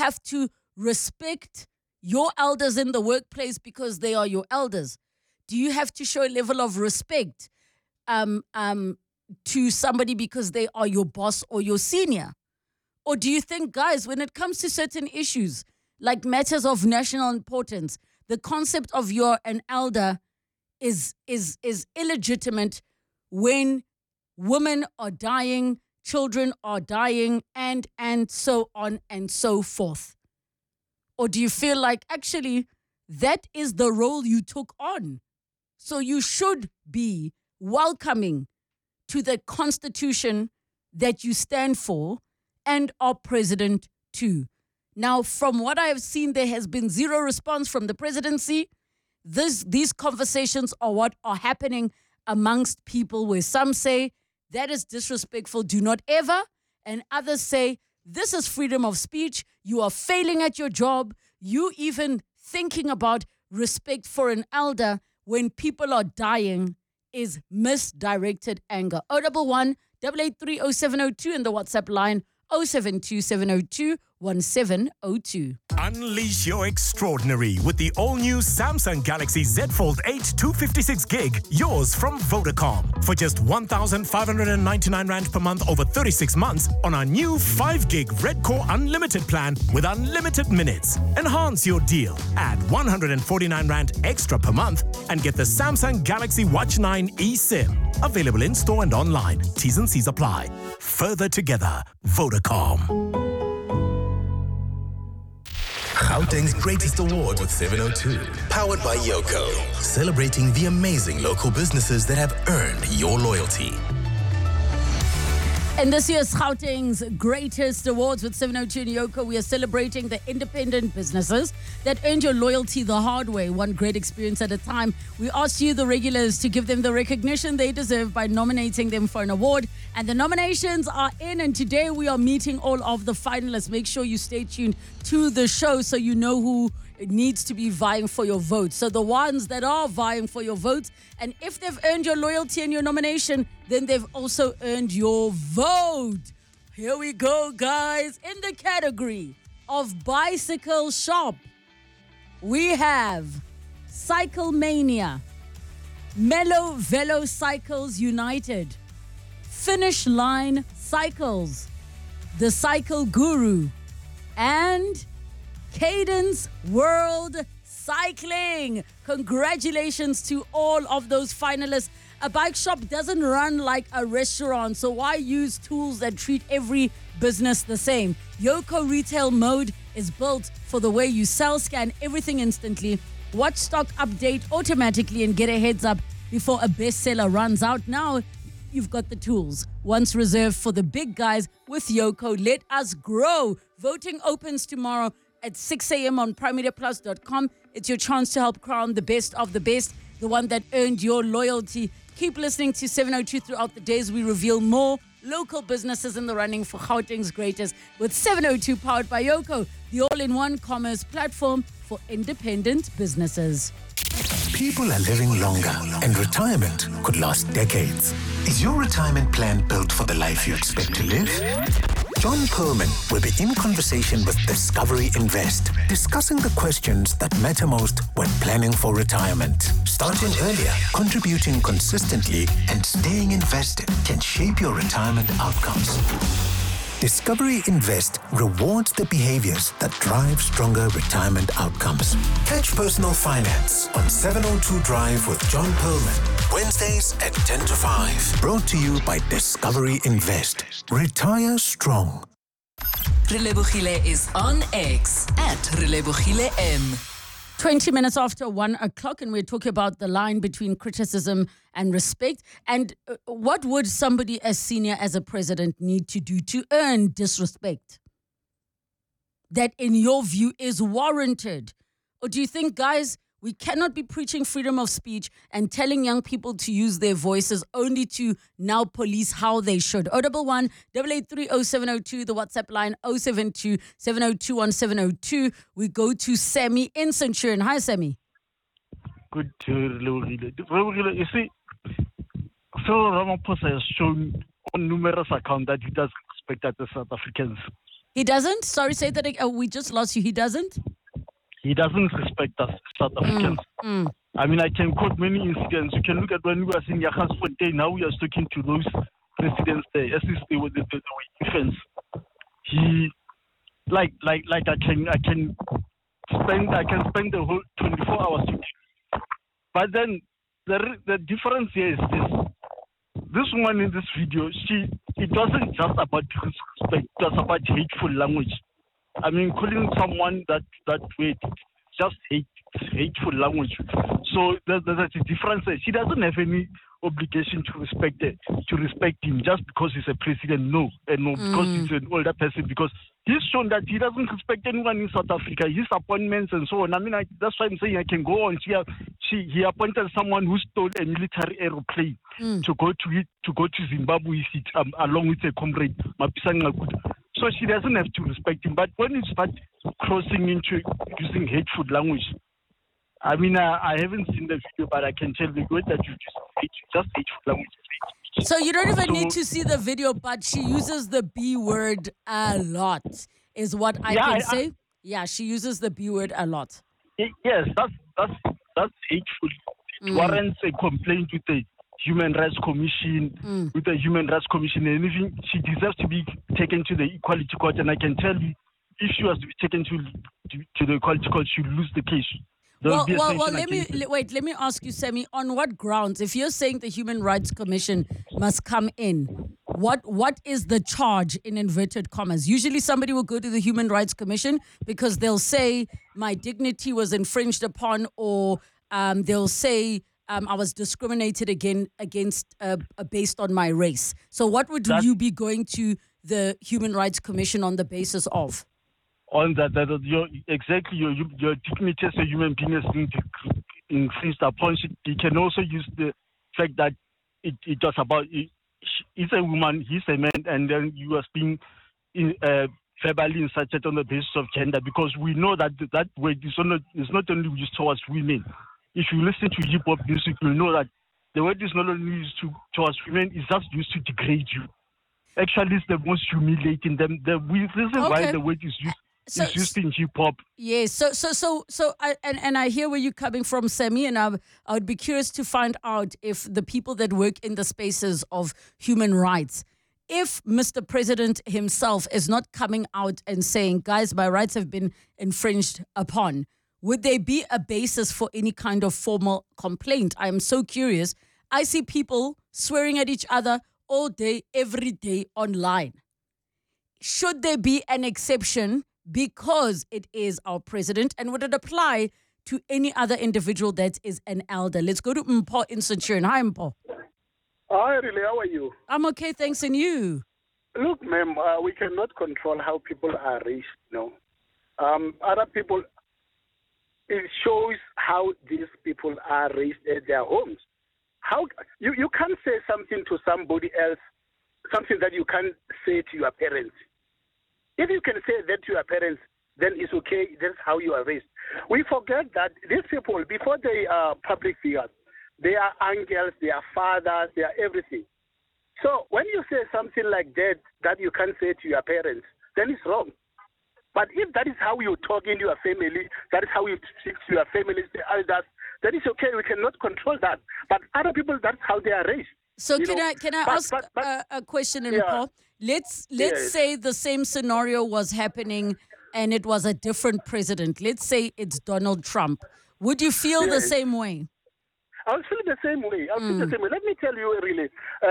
have to respect your elders in the workplace because they are your elders? Do you have to show a level of respect to somebody because they are your boss or your senior? Or do you think, guys, when it comes to certain issues, like matters of national importance, the concept of you're an elder is illegitimate when women are dying, children are dying, and so on and so forth? Or do you feel like actually that is the role you took on? So you should be welcoming to the Constitution that you stand for and are president to. Now, from what I have seen, there has been zero response from the presidency. These conversations are what are happening amongst people, where some say that is disrespectful, do not ever, and others say this is freedom of speech, you are failing at your job, you even thinking about respect for an elder when people are dying is misdirected anger. 011 883 0702 and the WhatsApp line 072 702 1702. Unleash your extraordinary with the all-new Samsung Galaxy Z Fold 8 256GB, yours from Vodacom. For just 1,599 Rand per month over 36 months on our new 5GB Red Core Unlimited plan with unlimited minutes. Enhance your deal. Add 149 Rand extra per month and get the Samsung Galaxy Watch 9 eSIM. Available in store and online. T's and C's apply. Further together, Vodacom. Gauteng's greatest award with 702. Powered by Yoko. Celebrating the amazing local businesses that have earned your loyalty. And this year's Gauteng's greatest awards with 702 and Yoko, we are celebrating the independent businesses that earned your loyalty the hard way, one great experience at a time. We asked you, the regulars, to give them the recognition they deserve by nominating them for an award. And the nominations are in, and today we are meeting all of the finalists. Make sure you stay tuned to the show so you know who needs to be vying for your vote. So the ones that are vying for your votes, and if they've earned your loyalty and your nomination, then they've also earned your vote. Here we go, guys. In the category of bicycle shop, we have Cycle Mania, Mellow Velo Cycles United, Finish Line Cycles, The Cycle Guru, and Cadence World Cycling. Congratulations to all of those finalists. A bike shop doesn't run like a restaurant, so why use tools that treat every business the same? Yoko Retail Mode is built for the way you sell. Scan everything instantly, watch stock update automatically, and get a heads up before a bestseller runs out. Now you've got the tools. Once reserved for the big guys with Yoko. Let us grow. Voting opens tomorrow at 6 a.m. on PrimeMediaPlus.com. It's your chance to help crown the best of the best, the one that earned your loyalty. Keep listening to 702 throughout the days. We reveal more local businesses in the running for Gauteng's greatest with 702 powered by Yoko, the all-in-one commerce platform for independent businesses. People are living longer, and retirement could last decades. Is your retirement plan built for the life you expect to live? John Perlman will be in conversation with Discovery Invest, discussing the questions that matter most when planning for retirement. Starting earlier, contributing consistently, and staying invested can shape your retirement outcomes. Discovery Invest rewards the behaviors that drive stronger retirement outcomes. Catch Personal Finance on 702 Drive with John Perlman, Wednesdays at 10 to 5. Brought to you by Discovery Invest. Retire strong. Relebogile is on X at Relebogile M. 20 minutes after 1 o'clock, and we're talking about the line between criticism and respect. And what would somebody as senior as a president need to do to earn disrespect that, in your view, is warranted? Or do you think, guys, we cannot be preaching freedom of speech and telling young people to use their voices only to now police how they should? 011 883 0702, the WhatsApp line 072 702 1702. We go to Sammy in Centurion. Hi, Sammy. Good to you see, Cyril Ramaphosa has shown on numerous accounts that he does respect the South Africans. He doesn't? Sorry, say that again. We just lost you. He doesn't? He doesn't respect us, South Africans. I mean, I can quote many incidents. You can look at when we were in Jagersfontein, now we are talking to those presidents there, as if they were the infants. He, I can spend the whole 24 hours with him. But then the difference here is this woman in this video, it wasn't just about disrespect, it was about hateful language. I mean, calling someone that way, just hateful language. So there's a difference. She doesn't have any obligation to respect him just because he's a president. No, and no, because he's an older person. Because he's shown that he doesn't respect anyone in South Africa. His appointments and so on. I mean, that's why I'm saying I can go on. He appointed someone who stole a military aeroplane to go to Zimbabwe along with a comrade, Mapisang Ngakuda. So she doesn't have to respect him. But when you start crossing into using hateful language, I mean, I haven't seen the video, but I can tell the way that you just hateful language. So you don't even need to see the video, but she uses the B word a lot, is what I can say. Yeah, she uses the B word a lot. Yes, that's hateful. It warrants a complaint with the Human Rights Commission, with the Human Rights Commission, and anything. She deserves to be taken to the Equality Court. And I can tell you, if she was to be taken to the Equality Court, she'll lose the case. Well, let me ask you, Sammy, on what grounds, if you're saying the Human Rights Commission must come in, what is the charge in inverted commas? Usually somebody will go to the Human Rights Commission because they'll say my dignity was infringed upon, or they'll say I was discriminated against based on my race. So what would you be going to the Human Rights Commission on the basis of? On that your dignity as a human being has been infringed upon. You can also use the fact that it was about he's a woman, he's a man, and then you are being verbally insulted on the basis of gender, because we know that word is not only used towards women. If you listen to hip hop music, you'll know that the word is not only used towards women; it's just used to degrade you. Actually, it's the most humiliating. The reason why the word is used. It's used in hip hop. Yes. So I hear where you're coming from, Sammy, and I would be curious to find out if the people that work in the spaces of human rights, if Mr. President himself is not coming out and saying, guys, my rights have been infringed upon, would there be a basis for any kind of formal complaint? I am so curious. I see people swearing at each other all day, every day online. Should there be an exception because it is our president, and would it apply to any other individual that is an elder? Let's go to Mpho in Centurion. Hi, Mpho. Hi, Riley. How are you? I'm okay, thanks. And you? Look, ma'am, we cannot control how people are raised, other people, it shows how these people are raised at their homes. How you can't say something to somebody else, something that you can't say to your parents. If you can say that to your parents, then it's okay. That's how you are raised. We forget that these people, before they are public figures, they are uncles, they are fathers, they are everything. So when you say something like that you can't say to your parents, then it's wrong. But if that is how you talk in your family, that is how you speak to your family, the elders, then it's okay. We cannot control that. But other people, that's how they are raised. So can I ask a question, Mpho? Let's say the same scenario was happening and it was a different president. Let's say it's Donald Trump. Would you feel the same way? I would feel the same way. Let me tell you, really,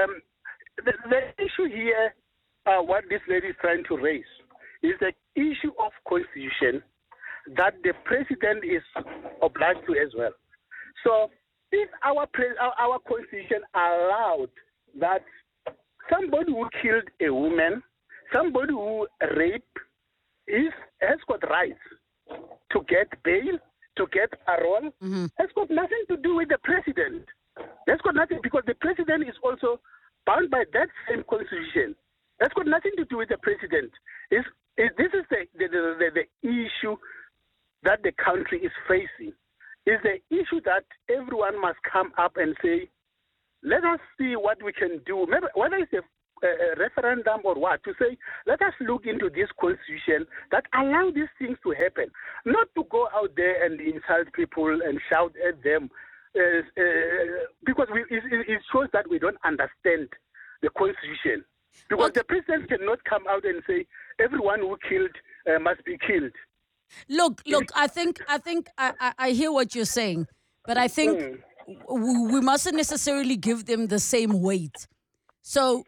the issue here, what this lady is trying to raise, is the issue of constitution that the president is obliged to as well. So if our constitution allowed that somebody who killed a woman, somebody who raped, has got rights to get bail, to get parole, has got nothing to do with the president. That's got nothing, because the president is also bound by that same constitution. That's got nothing to do with the president. This is the issue that the country is facing. Is the issue that everyone must come up and say, let us see what we can do. Maybe whether it's referendum or what, to say, let us look into this constitution that allow these things to happen, not to go out there and insult people and shout at them, because it shows that we don't understand the constitution. Because the president cannot come out and say everyone who killed must be killed. Look. I think I hear what you're saying, but I think we mustn't necessarily give them the same weight. So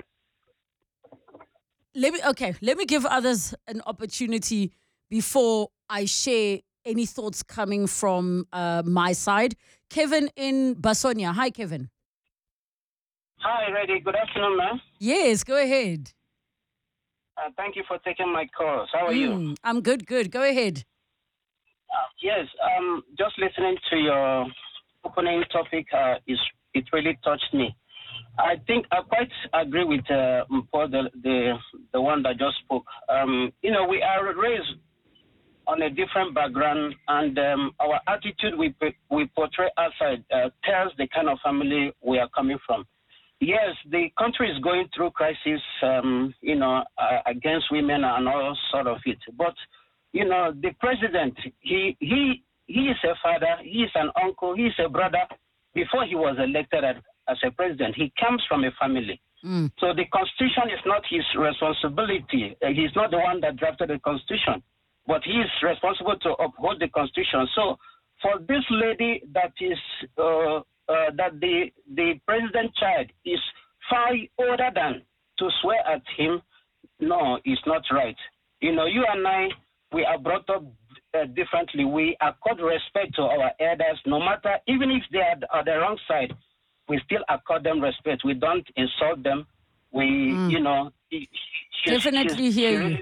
let me give others an opportunity before I share any thoughts coming from my side. Kevin in Basonia. Hi, Kevin. Hi, Reddy. Good afternoon, ma'am. Yes, go ahead. Thank you for taking my calls. How are you? I'm good. Go ahead. Yes, just listening to your opening topic, it really touched me. I think I quite agree with Paul, the one that just spoke. We are raised on a different background, and our attitude we portray outside tells the kind of family we are coming from. Yes, the country is going through crisis, against women and all sort of it. But, the president, he is a father, he is an uncle, he is a brother. Before he was elected as a president, he comes from a family. So the constitution is not his responsibility. He's not the one that drafted the constitution, but he is responsible to uphold the constitution. So for this lady that is... that the president child is far older than to swear at him, no, it's not right. You and I, we are brought up differently. We accord respect to our elders, no matter, even if they are on the wrong side, we still accord them respect. We don't insult them. We, definitely hear you.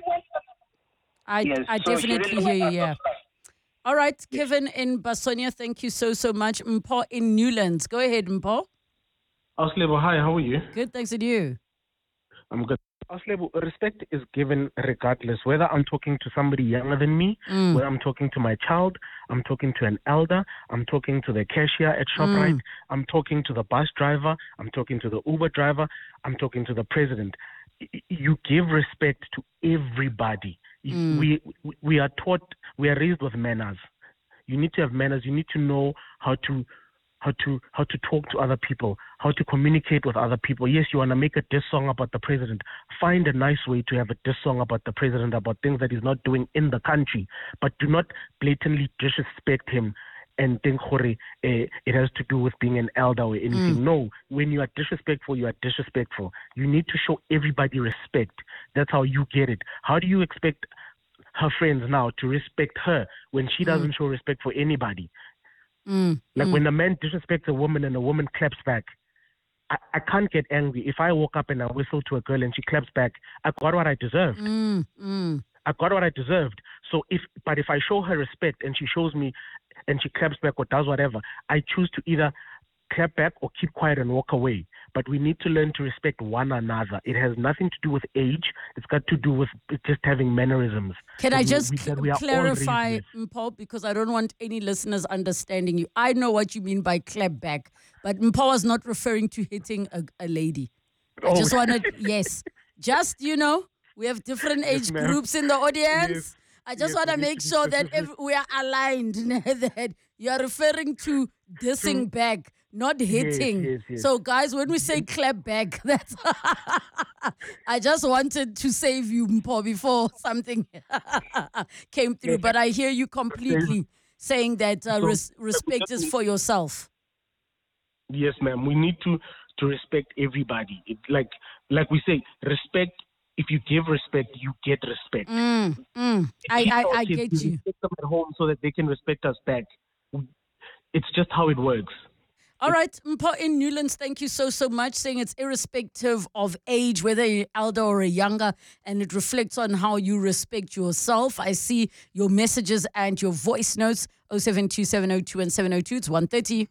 I definitely hear you, yeah. All right, Kevin in Basonia, thank you so much. Mpo in Newlands. Go ahead, Mpo. Auslebo, hi, how are you? Good, thanks, and you? I'm good. Auslebo, respect is given regardless, whether I'm talking to somebody younger than me, whether I'm talking to my child, I'm talking to an elder, I'm talking to the cashier at ShopRite, I'm talking to the bus driver, I'm talking to the Uber driver, I'm talking to the president. You give respect to everybody. We are taught, we are raised with manners. You need to have manners. You need to know how to talk to other people, how to communicate with other people. Yes, you want to make a diss song about the president. Find a nice way to have a diss song about the president, about things that he's not doing in the country, but do not blatantly disrespect him and think it has to do with being an elder or anything. No, when you are disrespectful, you are disrespectful. You need to show everybody respect. That's how you get it. How do you expect her friends now to respect her when she doesn't show respect for anybody? When a man disrespects a woman and a woman claps back, I can't get angry. If I walk up and I whistle to a girl and she claps back, I got what I deserved. I got what I deserved. So if I show her respect and she shows me and she claps back or does whatever, I choose to either clap back or keep quiet and walk away. But we need to learn to respect one another. It has nothing to do with age. It's got to do with just having mannerisms. Can I just clarify, Mpo, because I don't want any listeners understanding you. I know what you mean by clap back, but Mpo was not referring to hitting a lady. I just wanted, yes. Just, we have different age groups in the audience. Yes. I just want to make sure that we are aligned, that you are referring to dissing back, not hitting. Yes. So, guys, when we say clap back, that's I just wanted to save you, Mpo, before something came through. But I hear you completely saying that respect is for yourself. Yes, ma'am. We need to respect everybody. Like we say, respect. If you give respect, you get respect. I get you. Respect them at home so that they can respect us back. It's just how it works. All right, Mpo in Newlands, thank you so much, saying it's irrespective of age, whether you're elder or a younger, and it reflects on how you respect yourself. I see your messages and your voice notes, 072702 and 702. It's 1:30.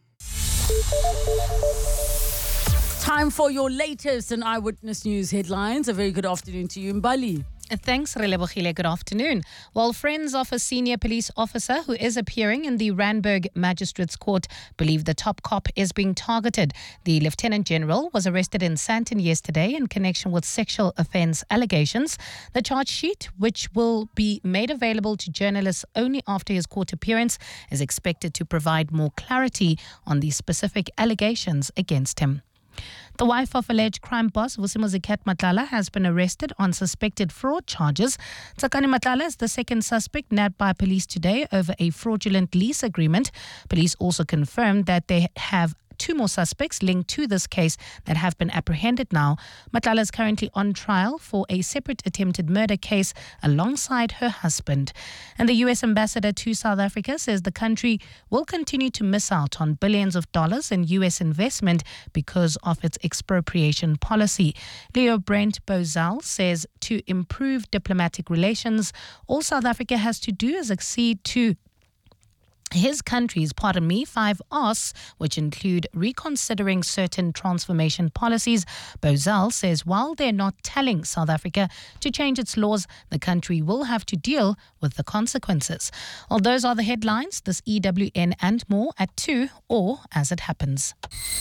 Time for your latest and Eyewitness News headlines. A very good afternoon to you, Mbali. Thanks, Relebogile. Good afternoon. Well, friends of a senior police officer who is appearing in the Randburg Magistrates Court believe the top cop is being targeted. The Lieutenant General was arrested in Sandton yesterday in connection with sexual offence allegations. The charge sheet, which will be made available to journalists only after his court appearance, is expected to provide more clarity on the specific allegations against him. The wife of alleged crime boss Vusimo Ziket Matlala has been arrested on suspected fraud charges. Tsakani Matlala is the second suspect nabbed by police today over a fraudulent lease agreement. Police also confirmed that they have 2 more suspects linked to this case that have been apprehended now. Matlala is currently on trial for a separate attempted murder case alongside her husband. And the U.S. ambassador to South Africa says the country will continue to miss out on billions of dollars in U.S. investment because of its expropriation policy. Leo Brent Bozell says to improve diplomatic relations, all South Africa has to do is accede to his country's, 5 asks, which include reconsidering certain transformation policies. Bozell says while they're not telling South Africa to change its laws, the country will have to deal with the consequences. Well, those are the headlines. This EWN and more at 2 or as it happens.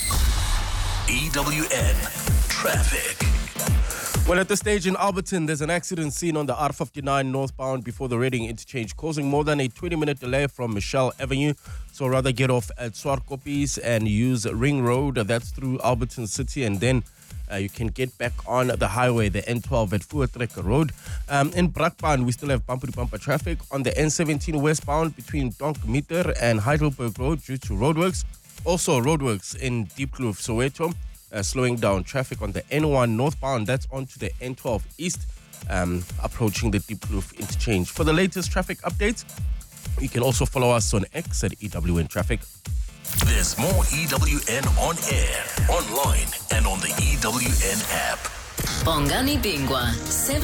EWN Traffic. Well, at this stage in Alberton, there's an accident scene on the R59 northbound before the Reading interchange, causing more than a 20-minute delay from Michelle Avenue. So rather get off at Swartkoppies and use Ring Road. That's through Alberton City. And then you can get back on the highway, the N12 at Voortrekker Road. In Brakpan, we still have bumper-to-bumper traffic on the N17 westbound between Donkmeter and Heidelberg Road due to roadworks. Also roadworks in Diepkloof, Soweto. Slowing down traffic on the N1 northbound. That's onto the N12 east, approaching the Diepkloof interchange. For the latest traffic updates, you can also follow us on X at EWN Traffic. There's more EWN on air, online, and on the EWN app. Bongani Bingwa,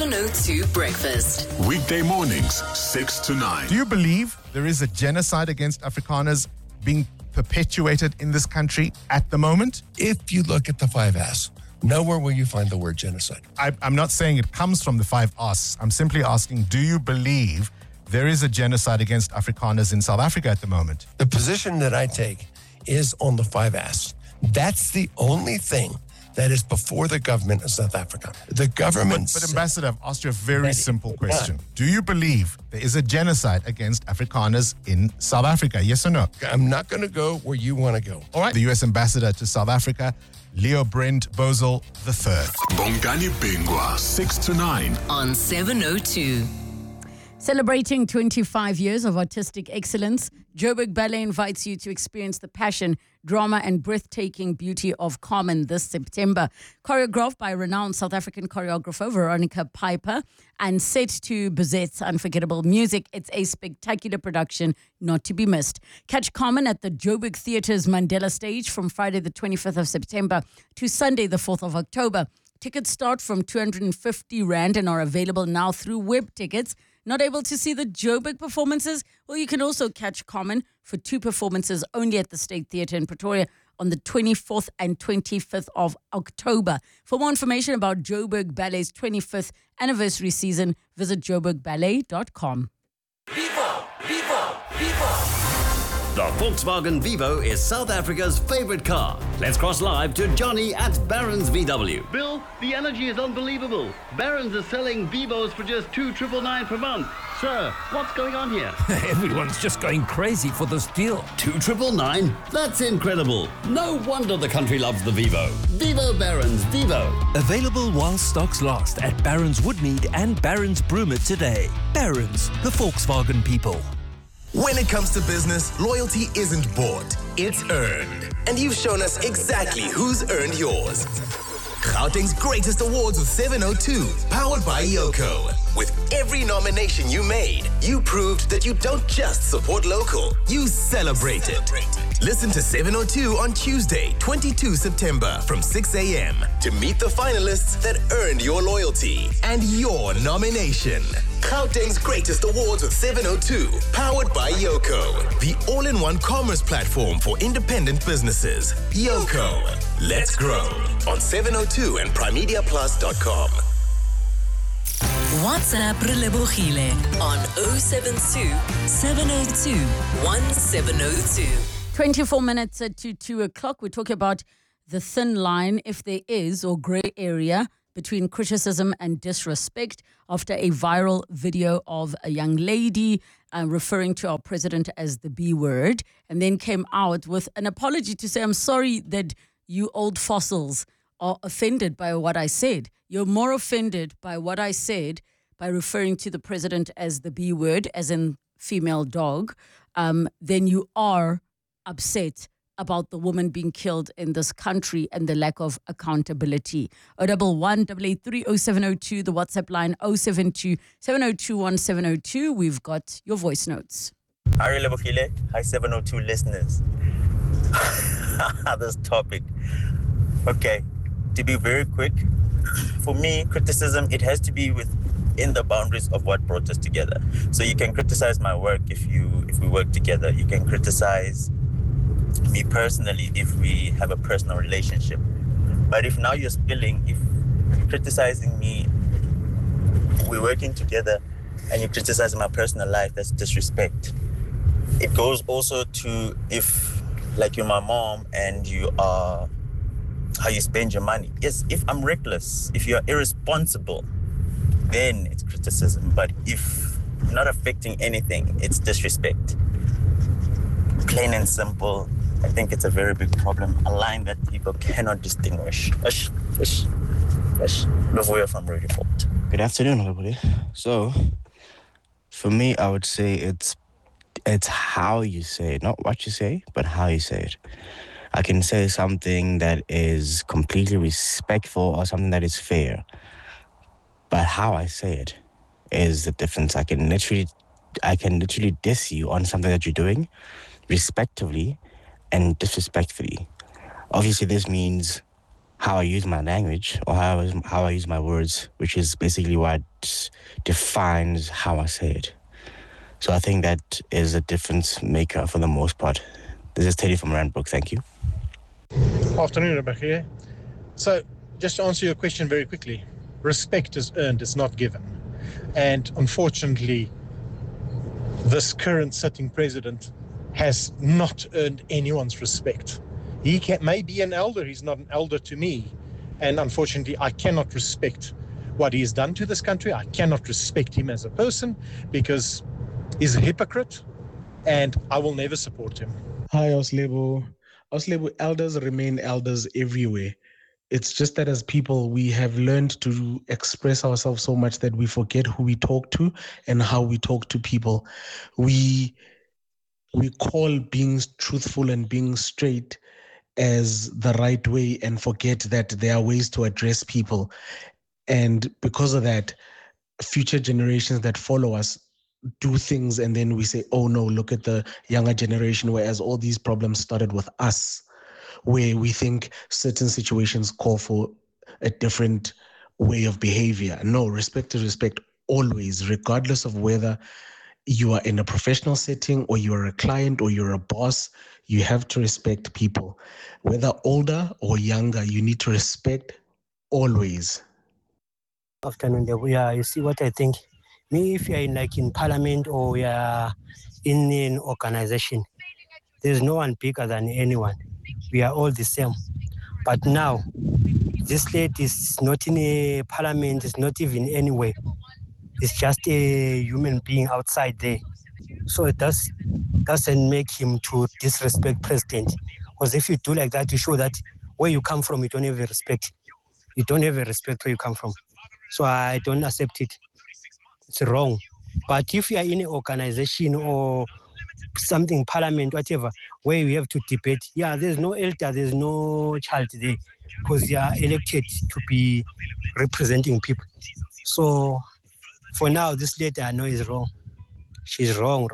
702 Breakfast. Weekday mornings, 6 to 9. Do you believe there is a genocide against Afrikaners being perpetuated in this country at the moment? If you look at the 5 Asks, nowhere will you find the word genocide. I'm not saying it comes from the 5 Asks. I'm simply asking, do you believe there is a genocide against Afrikaners in South Africa at the moment? The position that I take is on the 5 Asks. That's the only thing that is before the government of South Africa. The government... But Ambassador, I've asked you a very simple question. Do you believe there is a genocide against Afrikaners in South Africa? Yes or no? I'm not going to go where you want to go. All right. The U.S. Ambassador to South Africa, Leo Brent Bozell III. Bongani Bingwa, 6 to 9. On 702. Celebrating 25 years of artistic excellence, Joburg Ballet invites you to experience the passion, drama and breathtaking beauty of Carmen this September. Choreographed by renowned South African choreographer Veronica Piper and set to Bizet's unforgettable music, it's a spectacular production not to be missed. Catch Carmen at the Joburg Theatre's Mandela stage from Friday the 25th of September to Sunday the 4th of October. Tickets start from 250 Rand and are available now through web tickets. Not able to see the Joburg performances? Well, you can also catch Carmen for 2 performances only at the State Theatre in Pretoria on the 24th and 25th of October. For more information about Joburg Ballet's 25th anniversary season, visit joburgballet.com. The Volkswagen Vivo is South Africa's favorite car. Let's cross live to Johnny at Barron's VW. Bill, the energy is unbelievable. Barron's is selling Vivos for just 2,999 per month. Sir, what's going on here? Everyone's just going crazy for this deal. 2,999? That's incredible. No wonder the country loves the Vivo. Vivo Barron's Vivo. Available while stocks last at Barron's Woodmead and Barron's Broomer today. Barron's, the Volkswagen people. When it comes to business, loyalty isn't bought, it's earned. And you've shown us exactly who's earned yours. Gauteng's greatest awards with 702, powered by Yoko. With every nomination you made, you proved that you don't just support local, you celebrate it. Listen to 702 on Tuesday, 22 September from 6 a.m. to meet the finalists that earned your loyalty and your nomination. Gauteng's greatest awards with 702, powered by Yoko, the all-in-one commerce platform for independent businesses. Yoko, let's grow on 702 and primediaplus.com. WhatsApp Relebogile on 072 702 1702. 24 minutes to 2 o'clock. We're talking about the thin line, if there is, or grey area between criticism and disrespect after a viral video of a young lady referring to our president as the B word, and then came out with an apology to say, I'm sorry that you old fossils are offended by what I said. You're more offended by what I said by referring to the president as the B word, as in female dog, than you are upset about the woman being killed in this country and the lack of accountability. 011-883-0702, the WhatsApp line 072-702-1702. We've got your voice notes. Hi, Relebogile. Hi, 702 listeners. This topic. Okay, to be very quick, for me, criticism, it has to be within the boundaries of what brought us together. So you can criticize my work if we work together. You can criticize me personally if we have a personal relationship. But if now you're spilling, if you're criticizing me, we're working together, and you criticize my personal life, that's disrespect. It goes also to if, like, you're my mom and you are how you spend your money. Yes, if I'm reckless, if you're irresponsible, then it's criticism. But if not affecting anything, it's disrespect. Plain and simple. I think it's a very big problem, a line that people cannot distinguish. Lovoya from Radio Fort. Good afternoon, everybody. So, for me, I would say it's how you say it, not what you say, but how you say it. I can say something that is completely respectful or something that is fair, but how I say it is the difference. I can literally diss you on something that you're doing respectively and disrespectfully. Obviously, this means how I use my language or how I use my words, which is basically what defines how I say it. So I think that is a difference maker for the most part. This is Teddy from Randbrook. Thank you. Afternoon, Rebecca here. So, just to answer your question very quickly, respect is earned, it's not given. And unfortunately, this current sitting president has not earned anyone's respect. He may be an elder, he's not an elder to me. And unfortunately, I cannot respect what he has done to this country. I cannot respect him as a person because he's a hypocrite and I will never support him. Hi, Oslebo. Oslebo, elders remain elders everywhere. It's just that as people, we have learned to express ourselves so much that we forget who we talk to and how we talk to people. We call being truthful and being straight as the right way and forget that there are ways to address people. And because of that, future generations that follow us do things and then we say, oh no, look at the younger generation, whereas all these problems started with us, where we think certain situations call for a different way of behavior. No, respect is respect always, regardless of whether you are in a professional setting or you're a client or you're a boss. You have to respect people. Whether older or younger, you need to respect always. Afternoon, yeah, you see what I think? Me, if you're in parliament or you're in an organization, there's no one bigger than anyone. We are all the same. But now, this lady is not in a parliament, it's not even anywhere. It's just a human being outside there. So it doesn't make him to disrespect president. Because if you do like that, you show that where you come from, you don't have a respect. You don't have a respect where you come from. So I don't accept it. It's wrong. But if you are in an organization or something, parliament, whatever, where we have to debate, yeah, there's no elder, there's no child there, because you are elected to be representing people. So for now, this lady I know is wrong. She's wrong.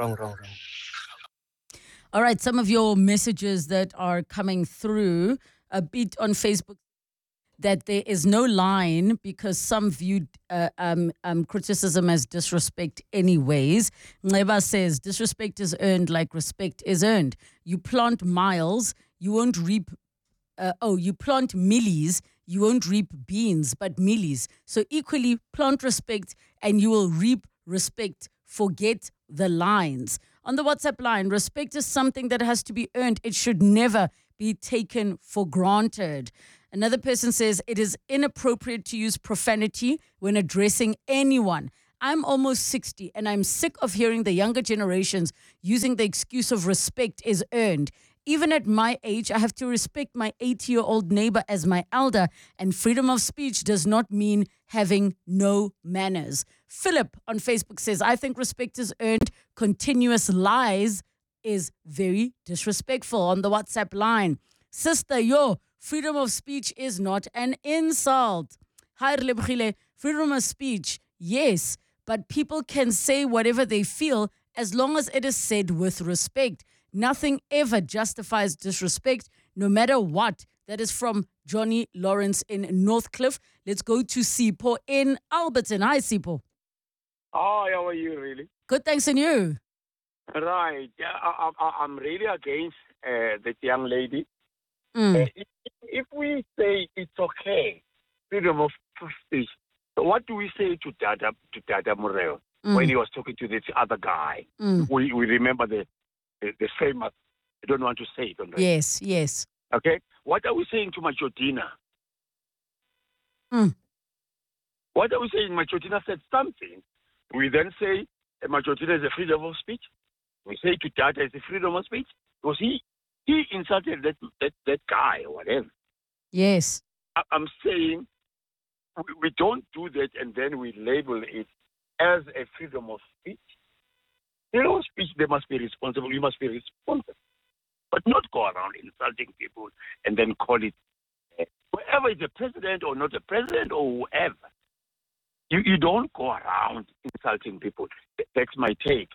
All right, some of your messages that are coming through a bit on Facebook, that there is no line because some viewed criticism as disrespect anyways. Neba says, disrespect is earned like respect is earned. You plant miles, you won't reap, you plant millies, you won't reap beans, but mealies. So equally, plant respect and you will reap respect. Forget the lines. On the WhatsApp line, respect is something that has to be earned. It should never be taken for granted. Another person says it is inappropriate to use profanity when addressing anyone. I'm almost 60 and I'm sick of hearing the younger generations using the excuse of respect is earned. Even at my age, I have to respect my 80-year-old neighbor as my elder, and freedom of speech does not mean having no manners. Philip on Facebook says, I think respect is earned. Continuous lies is very disrespectful. On the WhatsApp line, sister, freedom of speech is not an insult. Hi, Relebogile. Freedom of speech, yes, but people can say whatever they feel as long as it is said with respect. Nothing ever justifies disrespect, no matter what. That is from Johnny Lawrence in Northcliffe. Let's go to Sipho in Alberton. Hi, Sipho. Hi, how are you, really? Good, thanks, and you? Right. I'm really against that young lady. If we say it's okay, freedom of speech, so what do we say to Dada Moreo when he was talking to this other guy? We remember the famous, I don't want to say it on the Yes. Okay? What are we saying to Majotina? What are we saying? Majotina said something. We then say Majotina is a freedom of speech. We say to Dada is a freedom of speech. Because he insulted that guy or whatever. Yes. I'm saying we don't do that and then we label it as a freedom of speech. Freedom of speech, they must be responsible. You must be responsible. But not go around insulting people and then call it, whoever is a president or not a president or whoever. You don't go around insulting people. That's my take.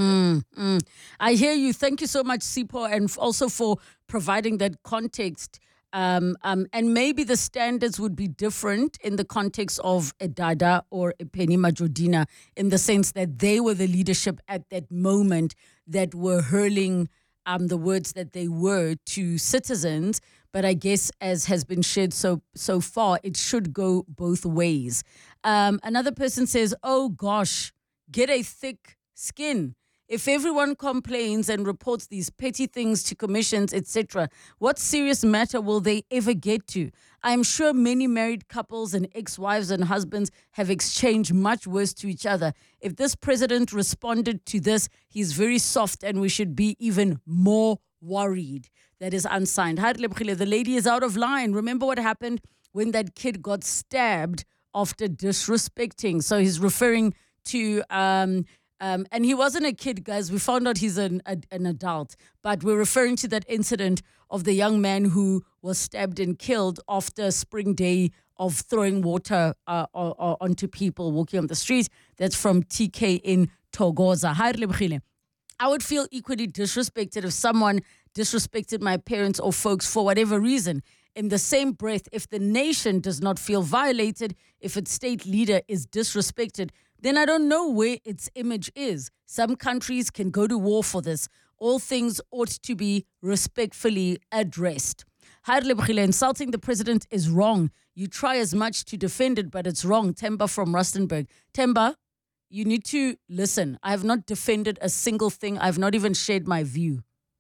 I hear you. Thank you so much, Sipho, and also for providing that context. And maybe the standards would be different in the context of a Dada or a Penny Majodina, in the sense that they were the leadership at that moment that were hurling the words that they were to citizens. But I guess, as has been shared so far, it should go both ways. Another person says, oh gosh, get a thick skin. If everyone complains and reports these petty things to commissions, etc., what serious matter will they ever get to? I'm sure many married couples and ex-wives and husbands have exchanged much worse to each other. If this president responded to this, he's very soft and we should be even more worried. That is unsigned. The lady is out of line. Remember what happened when that kid got stabbed after disrespecting. So he's referring to... and he wasn't a kid, guys. We found out he's an adult. But we're referring to that incident of the young man who was stabbed and killed after Spring Day of throwing water onto people walking on the street. That's from TK in Togoza. I would feel equally disrespected if someone disrespected my parents or folks for whatever reason. In the same breath, if the nation does not feel violated, if its state leader is disrespected, then I don't know where its image is. Some countries can go to war for this. All things ought to be respectfully addressed. Insulting the president is wrong. You try as much to defend it, but it's wrong. Temba from Rustenburg. Temba, you need to listen. I have not defended a single thing. I've not even shared my view.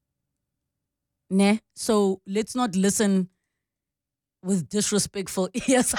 So let's not listen with disrespectful ears.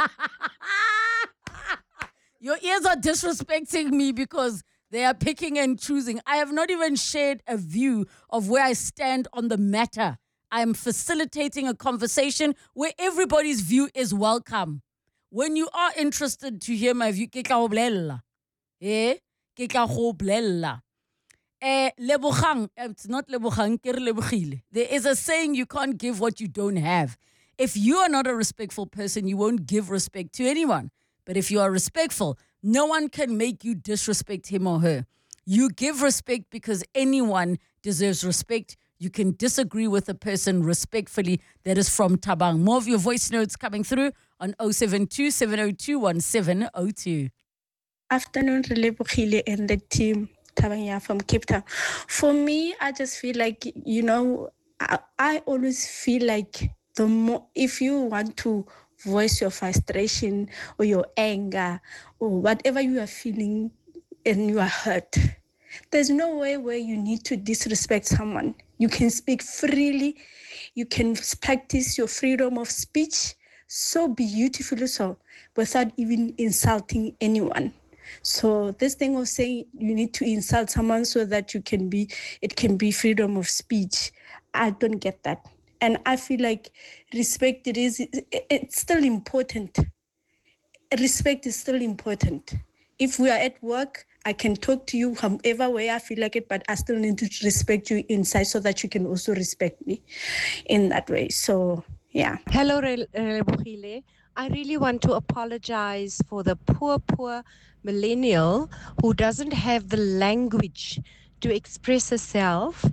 Your ears are disrespecting me because they are picking and choosing. I have not even shared a view of where I stand on the matter. I am facilitating a conversation where everybody's view is welcome. When you are interested to hear my view, ke tla go bolella. Ke tla go bolella. Lebogang, it's not Lebogang, ke re lebogile. There is a saying, you can't give what you don't have. If you are not a respectful person, you won't give respect to anyone. But if you are respectful, no one can make you disrespect him or her. You give respect because anyone deserves respect. You can disagree with a person respectfully. That is from Tabang. More of your voice notes coming through on 072-702-1702. Afternoon, Relebogile and the team. Tabang from Cape Town. For me, I just feel like, I always feel like the more, if you want to voice your frustration or your anger or whatever you are feeling and you are hurt. There's no way where you need to disrespect someone. You can speak freely. You can practice your freedom of speech so beautifully so without even insulting anyone. So this thing of saying you need to insult someone so that it can be freedom of speech, I don't get that. And I feel like respect, it's still important. Respect is still important. If we are at work, I can talk to you however way I feel like it, but I still need to respect you inside so that you can also respect me in that way. So, yeah. Hello, Relebogile. I really want to apologize for the poor millennial who doesn't have the language to express herself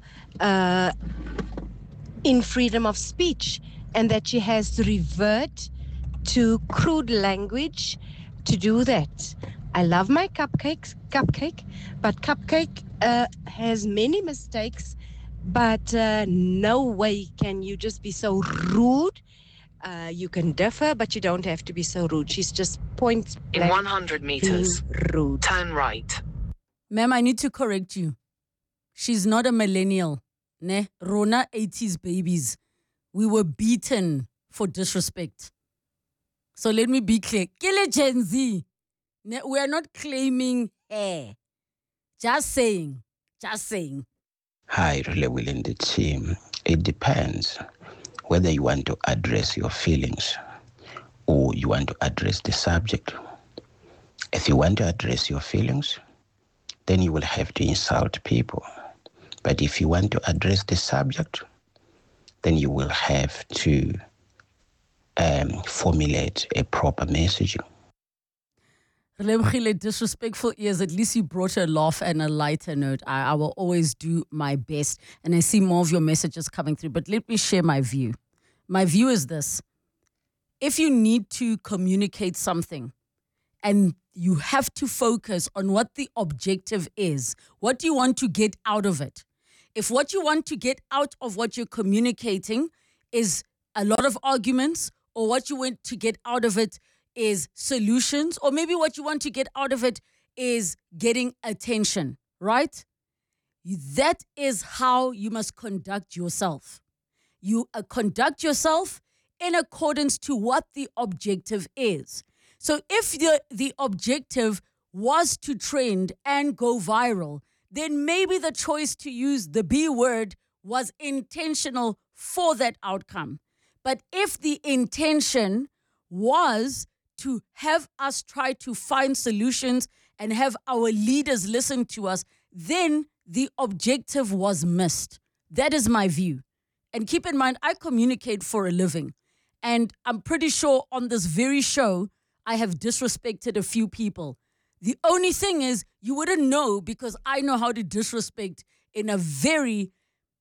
in freedom of speech, and that she has to revert to crude language to do that. I love my cupcake, but Cupcake has many mistakes, but no way can you just be so rude. You can differ, but you don't have to be so rude. She's just point blank. In 100 meters, rude. Turn right. Ma'am, I need to correct you. She's not a millennial. Ne? Rona 80s babies. We were beaten for disrespect. So let me be clear. Kill Gen Z. Ne? We are not claiming hair. Just saying. Hi, Relay Willing the team. It depends whether you want to address your feelings or you want to address the subject. If you want to address your feelings, then you will have to insult people. But if you want to address the subject, then you will have to formulate a proper messaging. Relebogile, disrespectful ears, at least you brought a laugh and a lighter note. I will always do my best. And I see more of your messages coming through. But let me share my view. My view is this. If you need to communicate something and you have to focus on what the objective is, what do you want to get out of it? If what you want to get out of what you're communicating is a lot of arguments, or what you want to get out of it is solutions, or maybe what you want to get out of it is getting attention, right? That is how you must conduct yourself. You conduct yourself in accordance to what the objective is. So if the objective was to trend and go viral, then maybe the choice to use the B word was intentional for that outcome. But if the intention was to have us try to find solutions and have our leaders listen to us, then the objective was missed. That is my view. And keep in mind, I communicate for a living. And I'm pretty sure on this very show, I have disrespected a few people. The only thing is, you wouldn't know because I know how to disrespect in a very,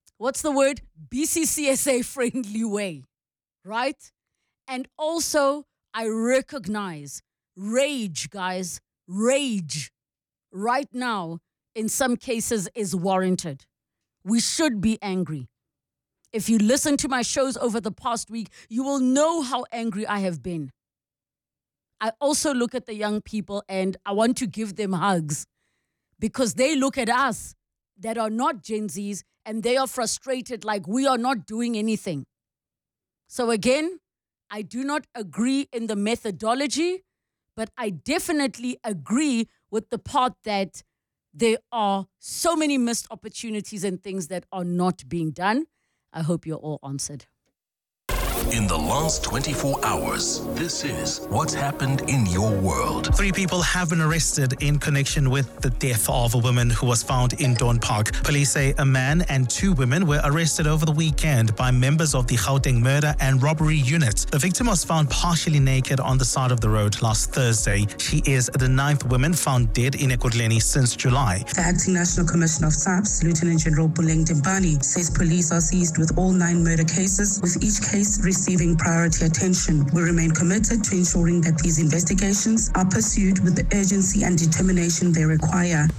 BCCSA friendly way, right? And also, I recognize rage, guys, rage right now in some cases is warranted. We should be angry. If you listen to my shows over the past week, you will know how angry I have been. I also look at the young people and I want to give them hugs because they look at us that are not Gen Zs and they are frustrated like we are not doing anything. So again, I do not agree in the methodology, but I definitely agree with the part that there are so many missed opportunities and things that are not being done. I hope you're all answered. In the last 24 hours, this is what's happened in your world. 3 people have been arrested in connection with the death of a woman who was found in Dawn Park. Police say a man and 2 women were arrested over the weekend by members of the Gauteng murder and robbery unit. The victim was found partially naked on the side of the road last Thursday. She is the 9th woman found dead in Ekurhuleni since July. The Acting National Commissioner of SAPS, Lieutenant General Buleng Dembani, says police are seized with all 9 murder cases, with each case receiving priority attention. We remain committed to ensuring that these investigations are pursued with the urgency and determination they require.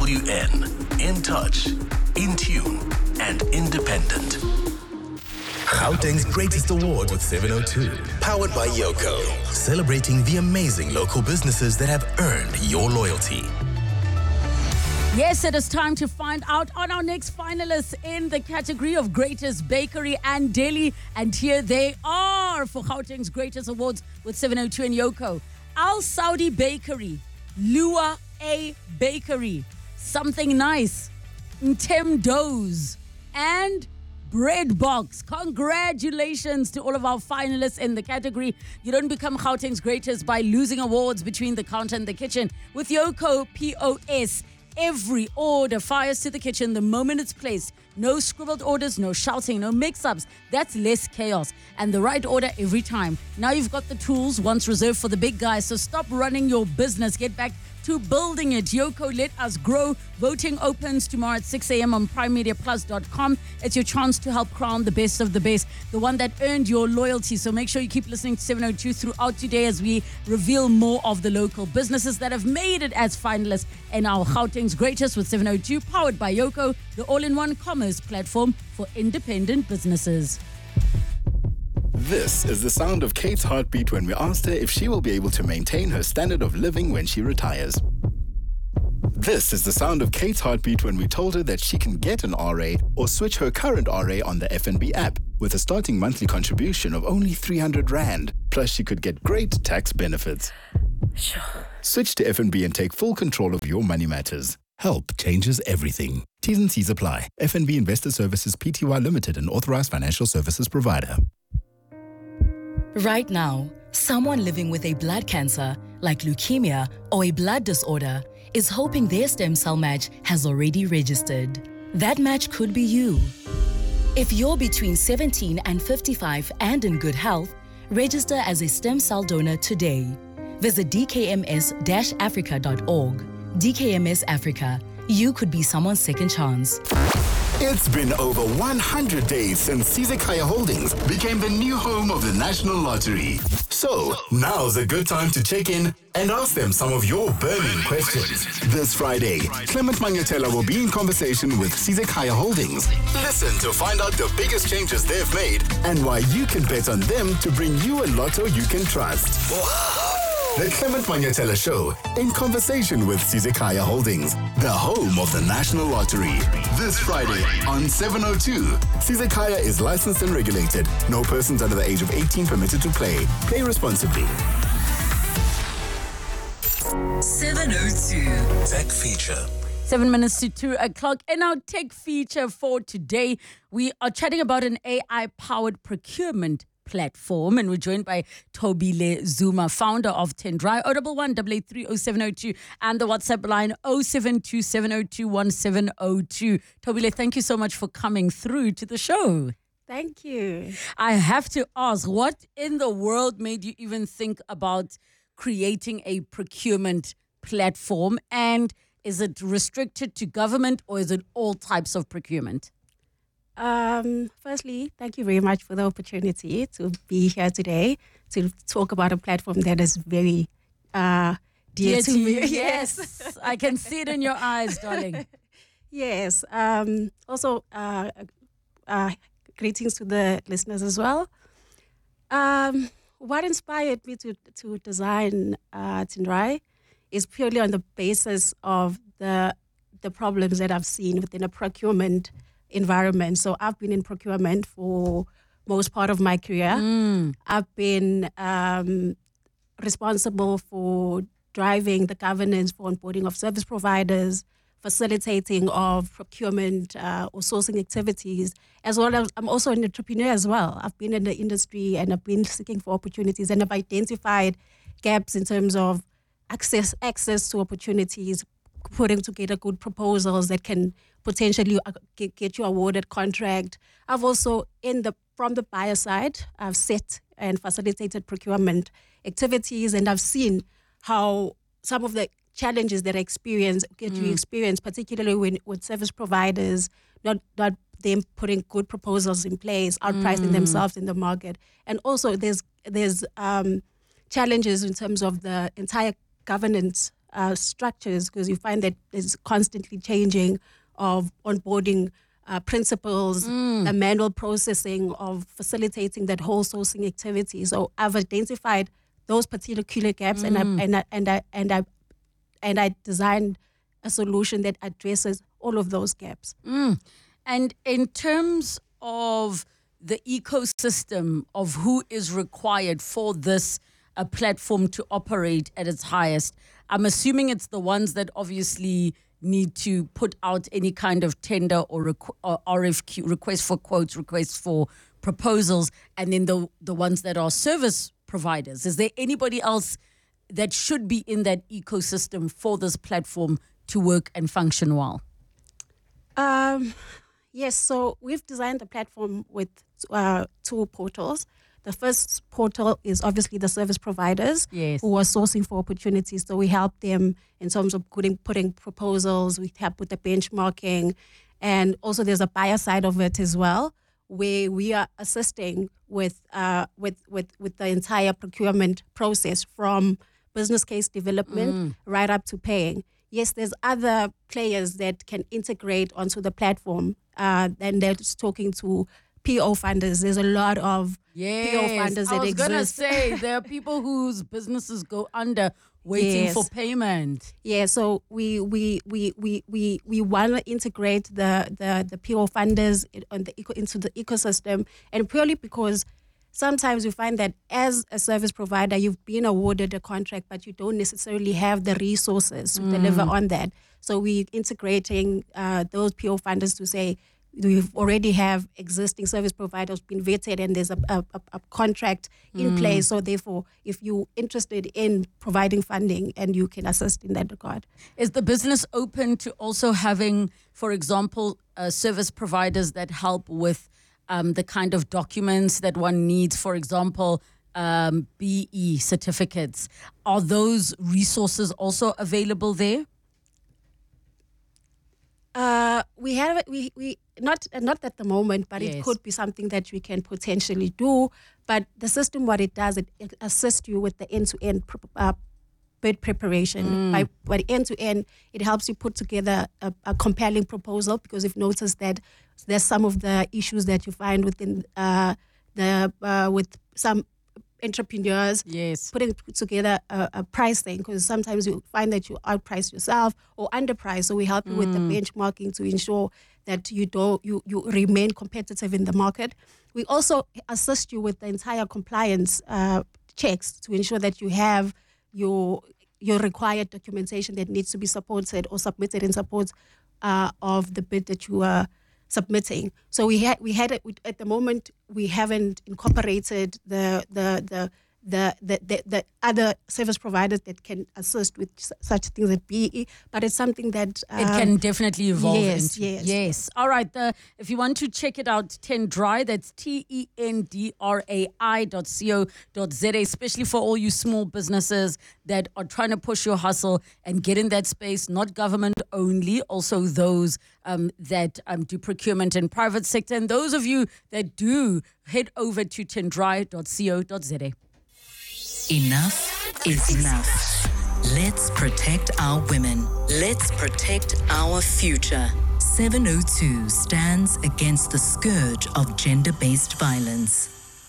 EWN, in touch, in tune, and independent. Gauteng's greatest award with 702. Powered by Yoko. Celebrating the amazing local businesses that have earned your loyalty. Yes, it is time to find out on our next finalists in the category of Greatest Bakery and Deli. And here they are for Gauteng's Greatest Awards with 702 and Yoko. Al Saudi Bakery, Lua A Bakery, Something Nice, Ntem Doughs, and Bread Box. Congratulations to all of our finalists in the category. You don't become Gauteng's Greatest by losing awards between the counter and the kitchen. With Yoko POS, every order fires to the kitchen the moment it's placed. No scribbled orders, no shouting, no mix-ups. That's less chaos. And the right order every time. Now you've got the tools once reserved for the big guys, so stop running your business. Get back to building it. Yoko, let us grow. Voting opens tomorrow at 6 a.m. on primemediaplus.com. It's your chance to help crown the best of the best, the one that earned your loyalty. So make sure you keep listening to 702 throughout today as we reveal more of the local businesses that have made it as finalists in our Gauteng's Greatest with 702, powered by Yoko, the all-in-one commerce platform for independent businesses. This is the sound of Kate's heartbeat when we asked her if she will be able to maintain her standard of living when she retires. This is the sound of Kate's heartbeat when we told her that she can get an RA or switch her current RA on the FNB app with a starting monthly contribution of only 300 Rand. Plus, she could get great tax benefits. Sure. Switch to FNB and take full control of your money matters. Help changes everything. T's and C's apply. FNB Investor Services Pty Limited, an authorized financial services provider. Right now, someone living with a blood cancer, like leukemia or a blood disorder, is hoping their stem cell match has already registered. That match could be you. If you're between 17 and 55 and in good health, register as a stem cell donor today. Visit dkms-africa.org. DKMS Africa. You could be someone's second chance. It's been over 100 days since Sizekaya Holdings became the new home of the National Lottery. So, now's a good time to check in and ask them some of your burning questions. This Friday, Clement Manyatela will be in conversation with Sizekaya Holdings. Listen to find out the biggest changes they've made and why you can bet on them to bring you a lotto you can trust. The Clement Manyatela Show, in conversation with Sizekaya Holdings, the home of the National Lottery. This Friday on 702. Sizekaya is licensed and regulated. No persons under the age of 18 permitted to play. Play responsibly. 702. Tech Feature. 7 minutes to 2 o'clock. In our tech feature for today, we are chatting about an AI-powered procurement platform, and we're joined by Thobile Zuma, founder of Tendrai, 011-883-0702, and the WhatsApp line 0727021702. Thobile, thank you so much for coming through to the show. Thank you. I have to ask, what in the world made you even think about creating a procurement platform, and is it restricted to government or is it all types of procurement? Firstly, thank you very much for the opportunity to be here today to talk about a platform that is very dear to me. Yes, I can see it in your eyes, darling. Yes. Also, greetings to the listeners as well. What inspired me to design Tendrai is purely on the basis of the problems that I've seen within a procurement environment. So I've been in procurement for most part of my career. I've been responsible for driving the governance for onboarding of service providers, facilitating of procurement or sourcing activities, as well as I'm also an entrepreneur as well. I've been in the industry and I've been seeking for opportunities and have identified gaps in terms of access to opportunities, putting together good proposals that can potentially get you awarded contract. I've also, from the buyer side, I've set and facilitated procurement activities, and I've seen how some of the challenges that you experience, particularly with service providers, not them putting good proposals in place, outpricing themselves in the market. And also there's challenges in terms of the entire governance structures, because you find that there's constantly changing of onboarding principles, the manual processing of facilitating that whole sourcing activity. So I've identified those particular gaps, and I designed a solution that addresses all of those gaps. And in terms of the ecosystem of who is required for this platform to operate at its highest, I'm assuming it's the ones that obviously need to put out any kind of tender or RFQ, request for quotes, request for proposals, and then the ones that are service providers. Is there anybody else that should be in that ecosystem for this platform to work and function well? Yes, so we've designed the platform with two portals. The first portal is obviously the service providers who are sourcing for opportunities. So we help them in terms of putting proposals. We help with the benchmarking. And also there's a buyer side of it as well, where we are assisting with the entire procurement process from business case development right up to paying. Yes, there's other players that can integrate onto the platform. And they're just talking to PO funders. There's a lot of PO funders that exist. I was going to say, there are people whose businesses go under waiting for payment. Yeah, so we want to integrate the PO funders into the ecosystem, and purely because sometimes you find that as a service provider, you've been awarded a contract, but you don't necessarily have the resources to deliver on that. So we're integrating those PO funders to say, we already have existing service providers been vetted, and there's a contract in place. So therefore, if you're interested in providing funding, and you can assist in that regard. Is the business open to also having, for example, service providers that help with the kind of documents that one needs, for example, BE certificates? Are those resources also available there? We have we not at the moment, but it could be something that we can potentially do. But the system, what it does, it assists you with the end-to-end bid preparation. By end-to-end, it helps you put together a compelling proposal, because you've noticed that there's some of the issues that you find within with some entrepreneurs putting together a pricing, because sometimes you find that you outprice yourself or underprice. So we help you with the benchmarking to ensure that you remain competitive in the market. We also assist you with the entire compliance checks to ensure that you have your required documentation that needs to be supported or submitted in support of the bid that you are submitting. So we had it at the moment. We haven't incorporated the other service providers that can assist with such things at BE, but it's something that it can definitely evolve into. Yes. All right. If you want to check it out, Tendrai, that's TENDRAI.co.za, especially for all you small businesses that are trying to push your hustle and get in that space, not government only, also those that do procurement in private sector. And those of you that do, head over to tendrai.co.za. Enough is enough. Let's protect our women. Let's protect our future. 702 stands against the scourge of gender-based violence.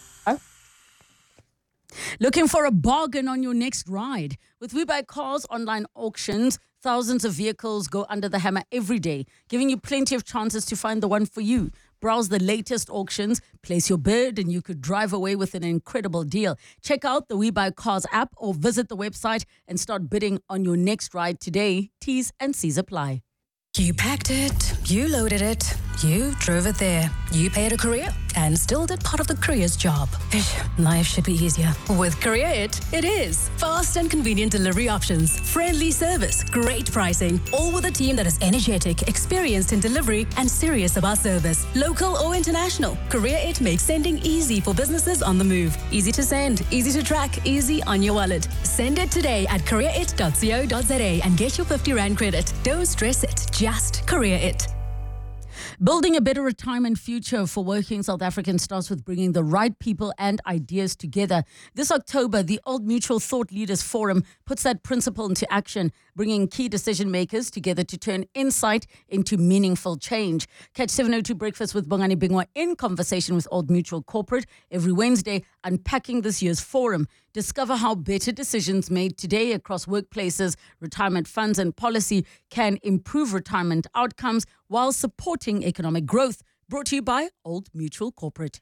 Looking for a bargain on your next ride? With We Buy Cars online auctions, thousands of vehicles go under the hammer every day, giving you plenty of chances to find the one for you. Browse the latest auctions, place your bid, and you could drive away with an incredible deal. Check out the We Buy Cars app or visit the website and start bidding on your next ride today. T's and C's apply. You packed it, you loaded it, you drove it there, you paid a courier and still did part of the courier's job. Life should be easier. With Courier it is. Fast and convenient delivery options, friendly service, great pricing, all with a team that is energetic, experienced in delivery and serious about service. Local or international, Courier It makes sending easy for businesses on the move. Easy to send, easy to track, easy on your wallet. Send it today at courierit.co.za and get your 50 Rand credit. Don't stress it, just Courier It. Building a better retirement future for working South Africans starts with bringing the right people and ideas together. This October, the Old Mutual Thought Leaders Forum puts that principle into action, bringing key decision makers together to turn insight into meaningful change. Catch 702 Breakfast with Bongani Bingwa in conversation with Old Mutual Corporate every Wednesday, unpacking this year's forum. Discover how better decisions made today across workplaces, retirement funds and policy can improve retirement outcomes while supporting economic growth. Brought to you by Old Mutual Corporate.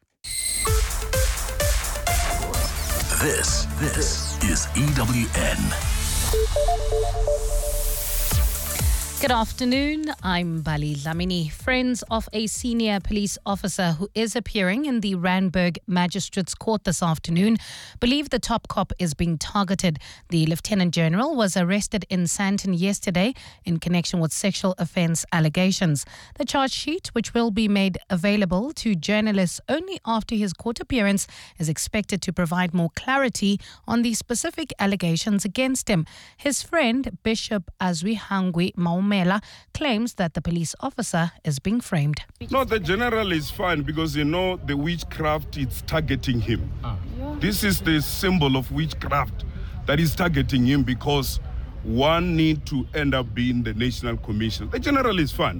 This is EWN. Good afternoon, I'm Bali Lamini. Friends of a senior police officer who is appearing in the Randburg Magistrates Court this afternoon believe the top cop is being targeted. The Lieutenant General was arrested in Sandton yesterday in connection with sexual offence allegations. The charge sheet, which will be made available to journalists only after his court appearance, is expected to provide more clarity on the specific allegations against him. His friend, Bishop Azwihangwi Maumela, claims that the police officer is being framed. No, the general is fine because, the witchcraft is targeting him. This is the symbol of witchcraft that is targeting him because one need to end up being the National Commission. The general is fine.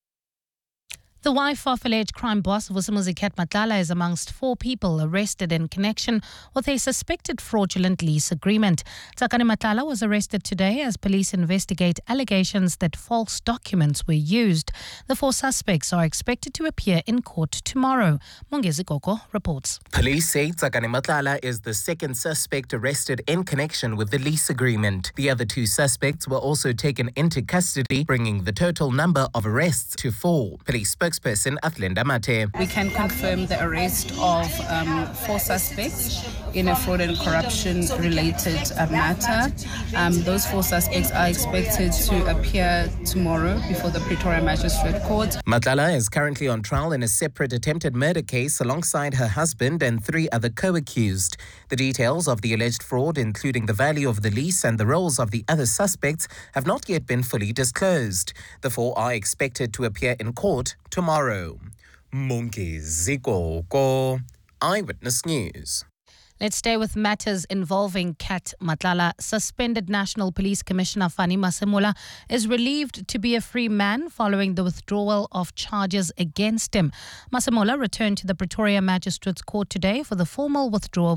The wife of alleged crime boss Vusimuzi Kat Matlala is amongst 4 people arrested in connection with a suspected fraudulent lease agreement. Tsakani Matlala was arrested today as police investigate allegations that false documents were used. The 4 suspects are expected to appear in court tomorrow. Mongezi Koko reports. Police say Tsakani Matlala is the second suspect arrested in connection with the lease agreement. The other 2 suspects were also taken into custody, bringing the total number of arrests to 4. Police spokesperson Athlenda Mate. We can confirm the arrest of 4 suspects in a fraud and corruption related matter. Those 4 suspects are expected to appear tomorrow before the Pretoria Magistrate Court. Matlala is currently on trial in a separate attempted murder case alongside her husband and 3 other co-accused. The details of the alleged fraud, including the value of the lease and the roles of the other suspects, have not yet been fully disclosed. The 4 are expected to appear in court tomorrow. Mongezi Koko, Eyewitness News. Let's stay with matters involving Kat Matlala. Suspended National Police Commissioner Fani Masemola is relieved to be a free man following the withdrawal of charges against him. Masemola returned to the Pretoria Magistrates Court today for the formal withdrawal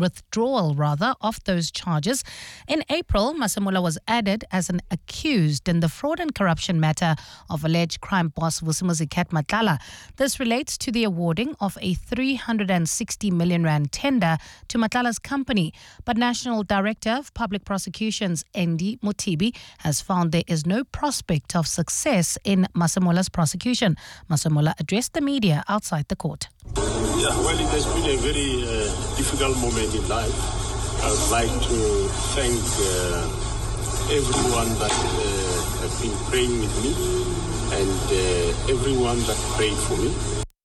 of those charges. In April, Masemola was added as an accused in the fraud and corruption matter of alleged crime boss Vusimuzi Kat Matlala. This relates to the awarding of a 360 million rand tender to Matlala's company, but National Director of Public Prosecutions, Andy Motibi, has found there is no prospect of success in Masemola's prosecution. Masemola addressed the media outside the court. Yeah, well, it has been a very difficult moment in life. I would like to thank everyone that has been praying with me and everyone that prayed for me.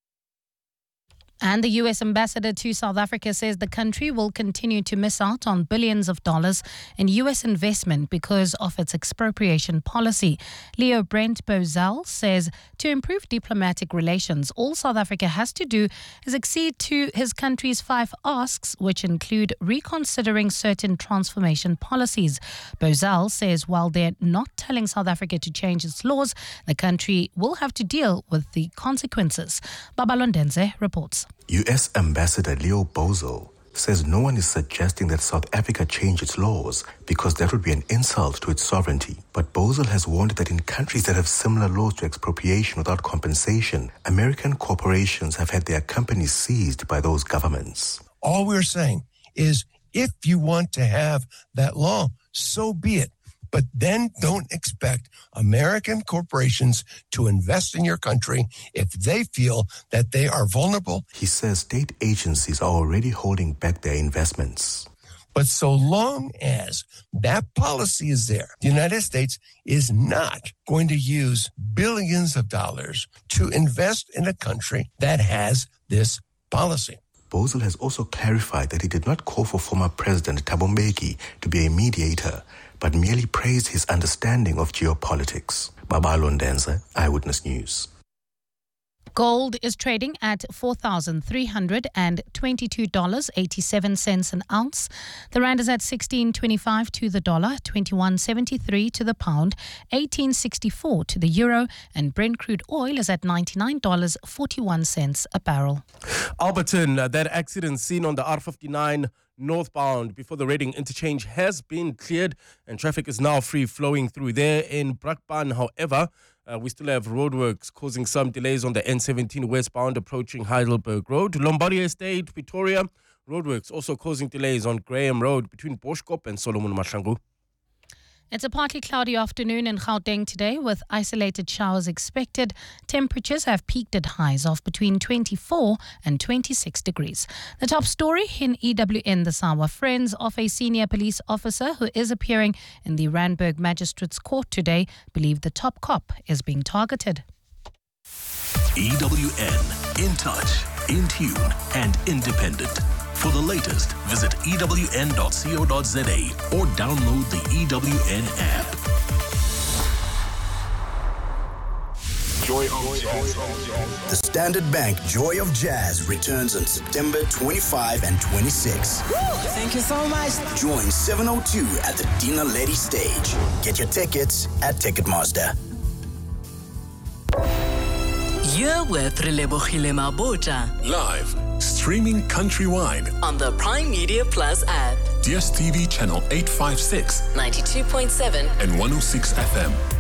And the U.S. ambassador to South Africa says the country will continue to miss out on billions of dollars in U.S. investment because of its expropriation policy. Leo Brent Bozell says to improve diplomatic relations, all South Africa has to do is accede to his country's 5 asks, which include reconsidering certain transformation policies. Bozell says while they're not telling South Africa to change its laws, the country will have to deal with the consequences. Babalondenze reports. U.S. Ambassador Leo Bozell says no one is suggesting that South Africa change its laws because that would be an insult to its sovereignty. But Bozell has warned that in countries that have similar laws to expropriation without compensation, American corporations have had their companies seized by those governments. All we're saying is if you want to have that law, so be it. But then don't expect American corporations to invest in your country if they feel that they are vulnerable. He says state agencies are already holding back their investments. But so long as that policy is there, the United States is not going to use billions of dollars to invest in a country that has this policy. Bozell has also clarified that he did not call for former President Thabo Mbeki to be a mediator, but merely praised his understanding of geopolitics. Babalondenza, Eyewitness News. Gold is trading at $4,322.87 an ounce. The rand is at 16.25 to the dollar, 21.73 to the pound, 18.64 to the euro, and Brent crude oil is at $99.41 a barrel. Alberton, that accident seen on the R59 northbound before the Reading interchange has been cleared and traffic is now free flowing through there. In Brakpan, however, we still have roadworks causing some delays on the N17 westbound approaching Heidelberg Road. Lombardia Estate, Pretoria, roadworks also causing delays on Graham Road between Boschkop and Solomon Mahlangu. It's a partly cloudy afternoon in Gauteng today with isolated showers expected. Temperatures have peaked at highs of between 24 and 26 degrees. The top story in EWN this hour. Friends of a senior police officer who is appearing in the Randburg Magistrates Court today believe the top cop is being targeted. EWN, in touch, in tune and independent. For the latest, visit ewn.co.za or download the EWN app. Joy of Jazz. The Standard Bank Joy of Jazz returns on September 25 and 26. Thank you so much. Join 702 at the Dina Lady stage. Get your tickets at Ticketmaster. You're with Relebohile Mabota. Live, streaming countrywide on the Prime Media Plus app. DSTV channel 856, 92.7 and 106 FM.